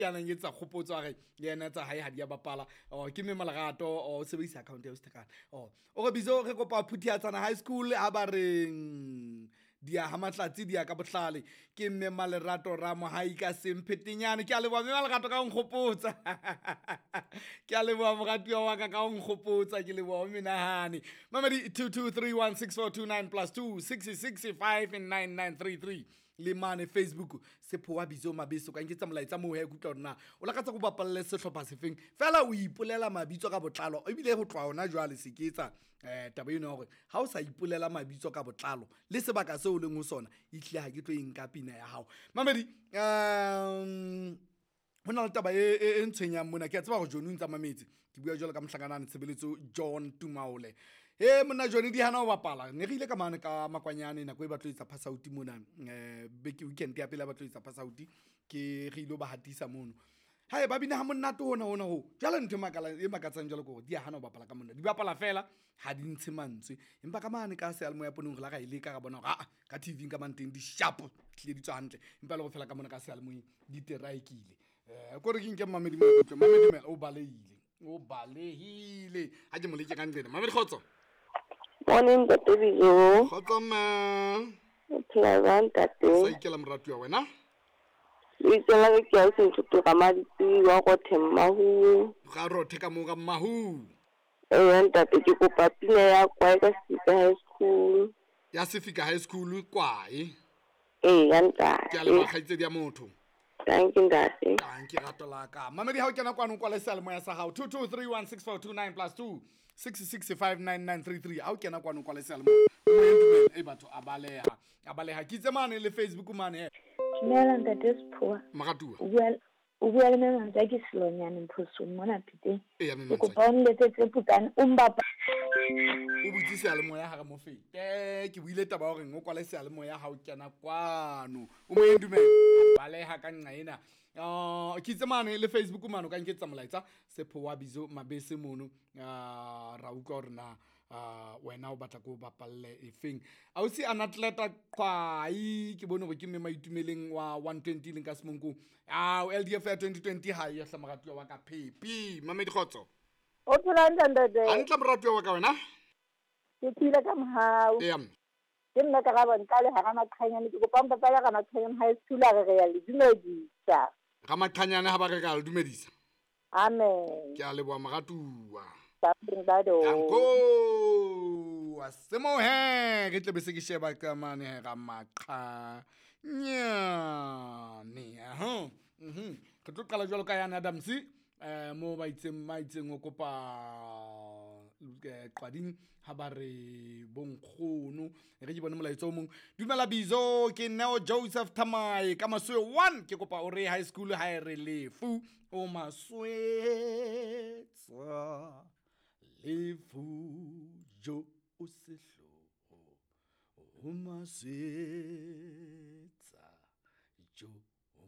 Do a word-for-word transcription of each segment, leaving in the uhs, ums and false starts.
ya nang etsa khopotso a re le yena tsa hae ha dia bapala o ke mme Malerato o sebedisa account ya Ustakana o o re bizo re kopa Phuthiatsana High School a ba reng dia ha matlatsi dia ka bohlale ke mme Malerato ra mo hai ka semphetenyane ke a leboa mme Malerato ka nkgopotsa ke a leboa moratuwa wa ka ka nkgopotsa ke leboa menahane mamadi two two three one six four two nine plus two six six five nine nine three three le mane Facebook Sephowa Bizo Mabeso ka nketsa molaetsa mo he kutla rona o la ka tsa go bapalle sehlopha sefeng fela o ipolela mabitso ka botlalo e bile go twa ona jwale seketsa eh taba eno gore ha o sa ipolela mabitso ka botlalo le sebaka se o leng ho sona itlile ha ke tlo eng ka pina ya hao mamedi um hona le taba e ntshwenyang mona ke a tseba go John o ntsa mametse ke bua jwalo ka mohlakanane tshebeletso John Tumaole he mona John di hana o bapala ne re ile ka mane ka makwanyane nako e batlo etsa pass out mona eh beke weekend ya pele batlo etsa pass out ke re ile ba hatisa mono hae ba bina ha monate hona hona ho jala ntwe makala e makatsang jalo go di hana o bapala ka mona di bapala fela ha di ntshe mantswe empa ka mane ka se almo ya ponong re la ga ile ka ga bona ga ka T V ka manteng di sharp tle di tswa hantle empa le go fela ka mona ka se almo di teraikile eh ko re ke nke mamedi mo tlo mamedi mela o balehile o balehile ha ke moleke ka ntsena mamedi khotso morning Tate Bizo khotso ma phela tate sa ikela moratu wa wena le tsela ke ke a se nthuto ka maditsi wa go themma hu ga rothe ka mo ga mahu eh ntate ke kopa pina ya kwa ka Sefika High School ya Sefika High School kwae eh ya ntate ke a le bakgaitse dia motho thank you ntate thank you rato la ka mamedi ha o kena kwano kwa le salmo ya sa hao two two three one six four two nine plus two six six five nine nine three three ha o kena kwano kwa le salmo e batho abaleha abaleha ke tsemane le Facebook mane Dumela ntate Sephowa. Magatuwa. Well, o bua le mena tsa ke Selonyane Mphoso mona piteng. E ya Ke mena kopa o nletsetse putane o mbapa. O butse le moya ha ga mo fe. Ke ke buile taba hore ngo kwala se le moya ha o kena kwano. O mo endumela. Baleha ka nqa ena. Ah ke tsemane le Facebook mano ka nketsa molaetsa Sephowa Bizo Mabese mono ah ra utlwa hore na ah wena o batla go bapalle efeng a o si an atleta kwai ke bone go ke mme maitumeleng wa one twenty leng ka semonko ah L D F ya twenty twenty ha ya hlamagatuwa wa ka Pepi mamedi khotso O thola ntate. antla moratuwa wa ka wena Ke tsile ka mohau. e am Ke nna ka ga bonta le ga makhanyane ke kopa mpa ya ga makhanyane High School a re ya le dumedisa. ga maqhanyane ha ba re ka le dumedisa Amen. ke a leboa moratuwa Tapindado. Danko asemo he ke tle be se ke sheba ka mane he ga maqha nya ne ha mhm ke tlo qala jwalo ka yana Adamsi eh mo ba itseng ma itseng o kopa qading ha ba re bonkgono re ke bone molaetso o mong dumela Bizo ke Neo Joseph Thamai ka Maswe one ke kopa o re high school ha re lefu o Maswetsa lefu jo o sehlo o Maswetsa jo o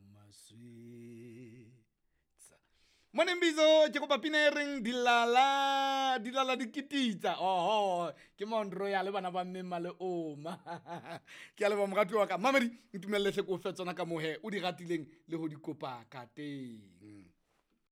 Maswetsa Morning Bizo ke kopa pina e reng dilala dilala dikititsa oh ke Mondro ya le bana ba mmema le oma ke a le ba moratu wa ka mamedi ntumelle hle ko fetsona ka mohe o di ratileng le ho di kopa ka teng